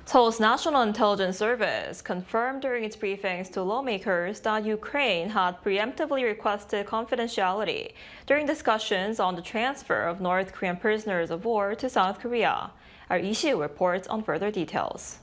Seoul's National Intelligence Service confirmed during its briefings to lawmakers that Ukraine had preemptively requested confidentiality during discussions on the transfer of North Korean prisoners of war to South Korea. Our Lee Si-woo reports on further details.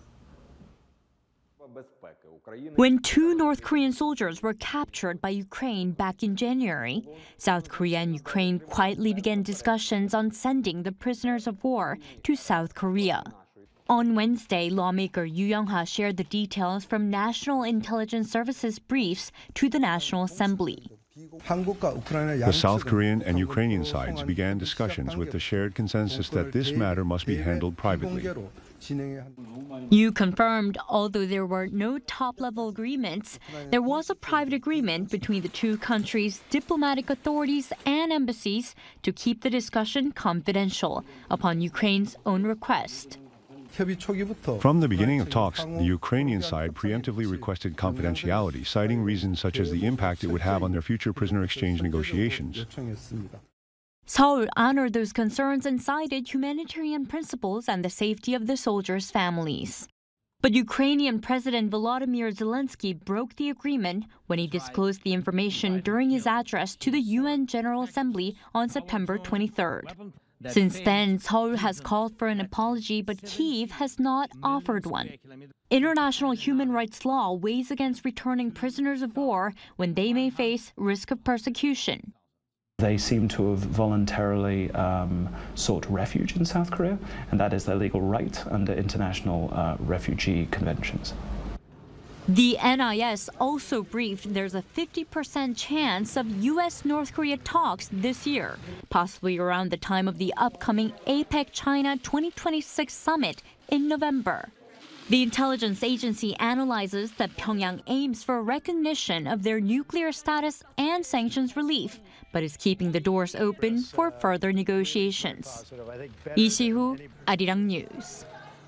When two North Korean soldiers were captured by Ukraine back in January, South Korea and Ukraine quietly began discussions on sending the prisoners of war to South Korea. On Wednesday, lawmaker Yoo Young-ha shared the details from National Intelligence Service's briefs to the National Assembly. The South Korean and Ukrainian sides began discussions with the shared consensus that this matter must be handled privately. Yoo confirmed, although there were no top-level agreements, there was a private agreement between the two countries' diplomatic authorities and embassies to keep the discussion confidential upon Ukraine's own request. From the beginning of talks, the Ukrainian side preemptively requested confidentiality, citing reasons such as the impact it would have on their future prisoner exchange negotiations. Seoul honored those concerns and cited humanitarian principles and the safety of the soldiers' families. But Ukrainian President Volodymyr Zelensky broke the agreement when he disclosed the information during his address to the UN General Assembly on September 23rd. Since then, Seoul has called for an apology, but Kyiv has not offered one. International human rights law weighs against returning prisoners of war when they may face risk of persecution. They seem to have voluntarily sought refuge in South Korea, and that is their legal right under international refugee conventions. The NIS also briefed there's a 50% chance of U.S.-North Korea talks this year, possibly around the time of the upcoming APEC China 2026 summit in November. The intelligence agency analyzes that Pyongyang aims for recognition of their nuclear status and sanctions relief, but is keeping the doors open for further negotiations. Lee Si-woo, Arirang News.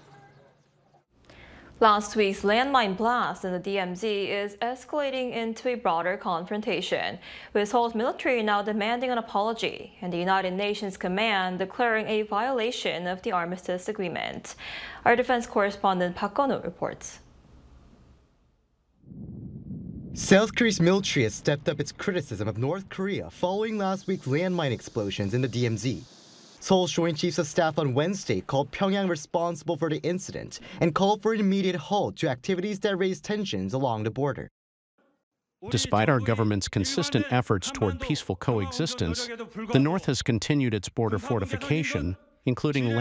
Last week's landmine blast in the DMZ is escalating into a broader confrontation, with Seoul's military now demanding an apology and the United Nations command declaring a violation of the armistice agreement. Our defense correspondent Park Gun-woo reports. South Korea's military has stepped up its criticism of North Korea following last week's landmine explosions in the DMZ. Seoul's Joint Chiefs of Staff on Wednesday called Pyongyang responsible for the incident and called for an immediate halt to activities that raise tensions along the border. Despite our government's consistent efforts toward peaceful coexistence, the North has continued its border fortification, including